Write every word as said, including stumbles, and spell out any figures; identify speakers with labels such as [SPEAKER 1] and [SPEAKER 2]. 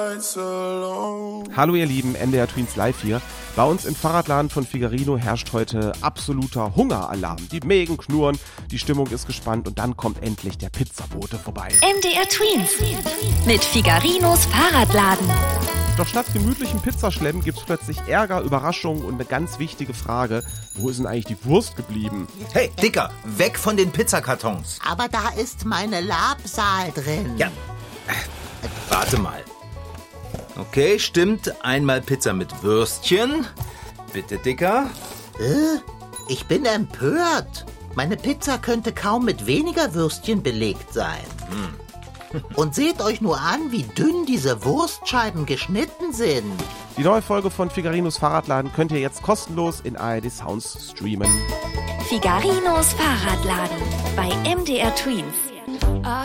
[SPEAKER 1] Hallo ihr Lieben, N D R Tweens Live hier. Bei uns im Fahrradladen von Figarino herrscht heute absoluter Hungeralarm. Die Mägen knurren, die Stimmung ist gespannt und dann kommt endlich der Pizzabote vorbei.
[SPEAKER 2] N D R Tweens mit Figarinos Fahrradladen.
[SPEAKER 1] Doch statt gemütlichen Pizzaschlemmen gibt's plötzlich Ärger, Überraschungen und eine ganz wichtige Frage. Wo ist denn eigentlich die Wurst geblieben?
[SPEAKER 3] Hey, Dicker, weg von den Pizzakartons.
[SPEAKER 4] Aber da ist meine Labsal drin.
[SPEAKER 3] Ja, warte mal. Okay, stimmt. Einmal Pizza mit Würstchen. Bitte, Dicker.
[SPEAKER 4] Äh, ich bin empört. Meine Pizza könnte kaum mit weniger Würstchen belegt sein. Hm. Und seht euch nur an, wie dünn diese Wurstscheiben geschnitten sind.
[SPEAKER 1] Die neue Folge von Figarinos Fahrradladen könnt ihr jetzt kostenlos in A R D Sounds streamen.
[SPEAKER 2] Figarinos Fahrradladen bei M D R Tweens.